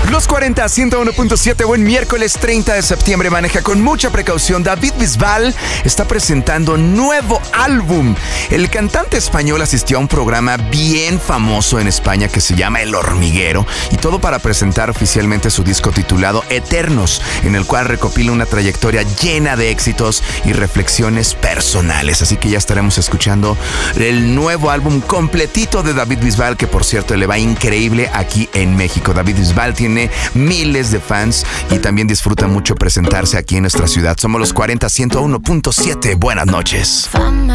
Los 40 101.7, buen miércoles 30 de septiembre. Maneja con mucha precaución. David Bisbal está presentando nuevo álbum. El cantante español asistió a un programa bien famoso en España que se llama El Hormiguero, y todo para presentar oficialmente su disco titulado Eternos, en el cual recopila una trayectoria llena de éxitos y reflexiones personales. Así que ya estaremos escuchando el nuevo álbum completito de David Bisbal, que por cierto le va increíble aquí en México. David Bisbal tiene miles de fans y también disfruta mucho presentarse aquí en nuestra ciudad. Somos los 40 101.7. Buenas noches. Fama